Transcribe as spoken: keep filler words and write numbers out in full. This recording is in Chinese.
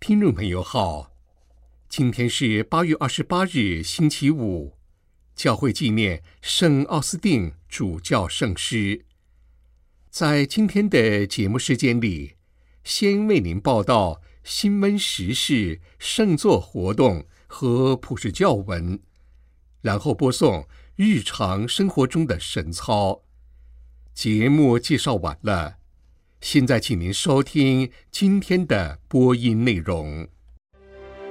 听众朋友好，今天是八月二十八日，星期五，教会纪念圣奥斯定主教圣师。在今天的节目时间里，先为您报道新闻时事、圣座活动和普世教文，然后播送日常生活中的神操。节目介绍完了，现在请您收听今天的播音内容。